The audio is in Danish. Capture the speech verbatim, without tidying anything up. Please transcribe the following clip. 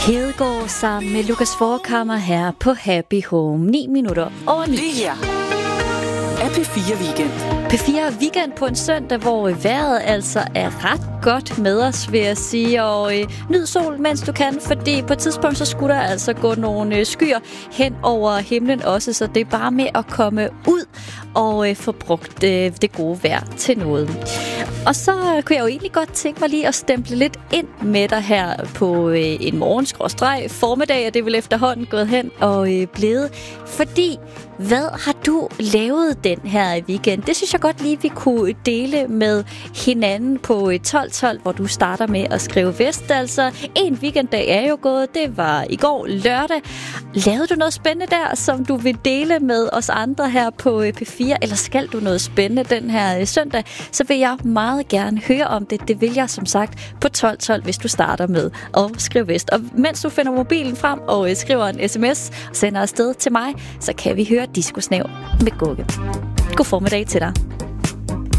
Hedegaard sammen med Lukas Forchhammer her på Happy Home. ni minutter over ni. Det her er P fire Weekend. P fire Weekend på en søndag, hvor vejret altså er ret godt med os, vil jeg sige. Og øh, nyd sol, mens du kan, fordi på et tidspunkt, så skulle der altså gå nogle øh, skyer hen over himlen også. Så det er bare med at komme ud og øh, få brugt øh, det gode vejr til noget. Og så kunne jeg jo egentlig godt tænke mig lige at stemple lidt ind med dig her på øh, en morgenskråstreg formiddag, og det er vel efterhånden gået hen og øh, blevet. Fordi, hvad har du lavet den her weekend? Det synes jeg godt lige, vi kunne dele med hinanden på tolv tolv, hvor du starter med at skrive vest. Altså, en weekenddag er jo gået. Det var i går lørdag. Lavede du noget spændende der, som du vil dele med os andre her på P fire? Eller skal du noget spændende den her søndag? Så vil jeg meget gerne høre om det. Det vil jeg som sagt på tolv tolv, hvis du starter med at skrive vest. Og mens du finder mobilen frem og skriver en sms og sender afsted til mig, så kan vi høre Disco Snæv med Gugge. God formiddag til dig.